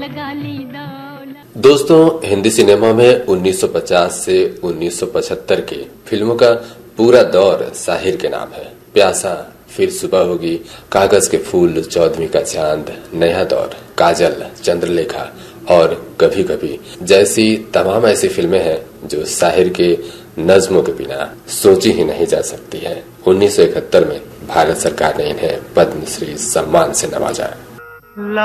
लगा ली दौलत। दोस्तों, हिंदी सिनेमा में 1950 से 1975 की फिल्मों का पूरा दौर साहिर के नाम है। प्यासा, फिर सुबह होगी, कागज के फूल, चौदहवीं का चांद, नया दौर, काजल, चंद्रलेखा और कभी कभी जैसी तमाम ऐसी फिल्में हैं जो साहिर के नज्मों के बिना सोची ही नहीं जा सकती हैं। 1971 में भारत सरकार ने इन्हें पद्मश्री सम्मान से नवाजा।